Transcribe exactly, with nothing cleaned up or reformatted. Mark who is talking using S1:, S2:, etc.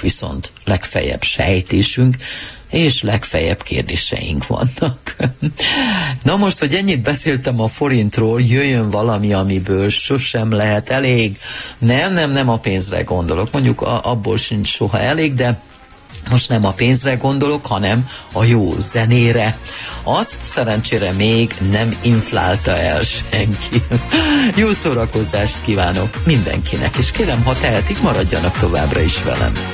S1: viszont legfeljebb sejtésünk, és legfeljebb kérdéseink vannak. Na most, hogy ennyit beszéltem a forintról, jöjjön valami, amiből sosem lehet elég. Nem, nem, nem a pénzre gondolok. Mondjuk a, abból sincs soha elég, de most nem a pénzre gondolok, hanem a jó zenére. Azt szerencsére még nem inflálta el senki. Jó szórakozást kívánok mindenkinek, és kérem, ha tehetik, maradjanak továbbra is velem.